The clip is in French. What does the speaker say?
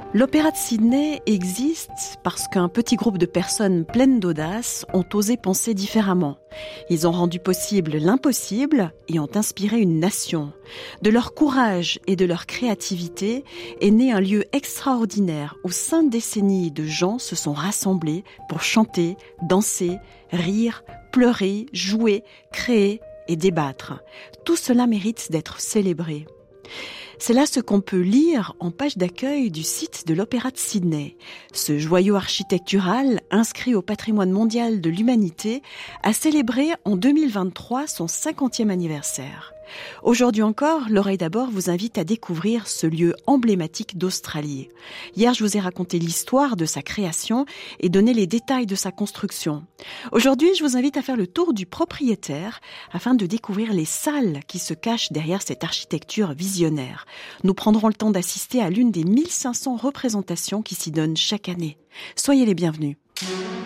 L'Opéra de Sydney existe parce qu'un petit groupe de personnes pleines d'audace ont osé penser différemment. Ils ont rendu possible l'impossible et ont inspiré une nation. De leur courage et de leur créativité est né un lieu extraordinaire où 5 décennies de gens se sont rassemblés pour chanter, danser, rire, pleurer, jouer, créer et débattre. Tout cela mérite d'être célébré. C'est là ce qu'on peut lire en page d'accueil du site de l'Opéra de Sydney. Ce joyau architectural, inscrit au patrimoine mondial de l'humanité, a célébré en 2023 son 50e anniversaire. Aujourd'hui encore, l'Oreille d'abord vous invite à découvrir ce lieu emblématique d'Australie. Hier, je vous ai raconté l'histoire de sa création et donné les détails de sa construction. Aujourd'hui, je vous invite à faire le tour du propriétaire afin de découvrir les salles qui se cachent derrière cette architecture visionnaire. Nous prendrons le temps d'assister à l'une des 1500 représentations qui s'y donnent chaque année. Soyez les bienvenus.